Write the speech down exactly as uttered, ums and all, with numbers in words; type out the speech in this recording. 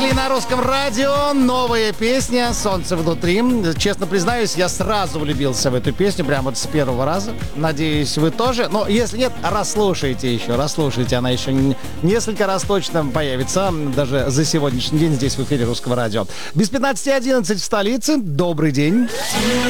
Дмитрий на русском радио. Новая песня «Солнце внутри». Честно признаюсь, я сразу влюбился в эту песню, прямо вот с первого раза. Надеюсь, вы тоже. Но если нет, расслушайте еще, расслушайте. Она еще несколько раз точно появится, даже за сегодняшний день здесь в эфире русского радио. Без пятнадцати одиннадцать в столице. Добрый день.